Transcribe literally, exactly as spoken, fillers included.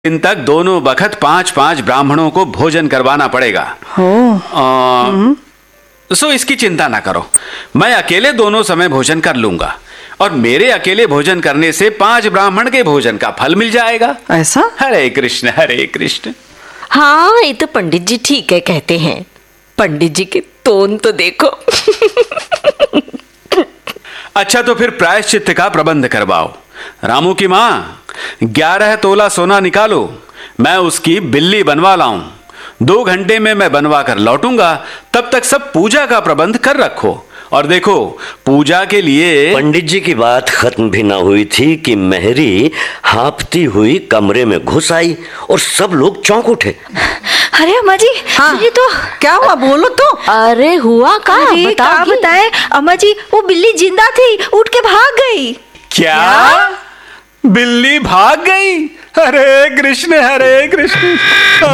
दिन तक दोनों बखत पांच पांच ब्राह्मणों को भोजन करवाना पड़ेगा। हो आ, सो इसकी चिंता ना करो, मैं अकेले दोनों समय भोजन कर लूंगा और मेरे अकेले भोजन करने से पांच ब्राह्मण के भोजन का फल मिल जाएगा। ऐसा? हरे कृष्ण हरे कृष्ण। हाँ, ये तो पंडित जी ठीक है कहते हैं। पंडित जी के टोन तो देखो। अच्छा तो फिर प्रायश्चित्त का प्रबंध करवाओ। रामू की माँ, ग्यारह तोला सोना निकालो, मैं उसकी बिल्ली बनवा लाऊं। दो घंटे में मैं बनवा कर लौटूंगा, तब तक सब पूजा का प्रबंध कर रखो। और देखो, पूजा के लिए। पंडित जी की बात खत्म भी ना हुई थी कि मेहरी हाँफती हुई कमरे में घुस आई और सब लोग चौंक उठे। अरे अम्मा जी, हाँ, ये तो क्या हुआ, बोलो तो। अरे हुआ का क्या बताएं अम्मा जी, वो बिल्ली जिंदा थी, उठ के भाग गई। क्या, क्या? बिल्ली भाग गई? हरे कृष्ण हरे कृष्ण।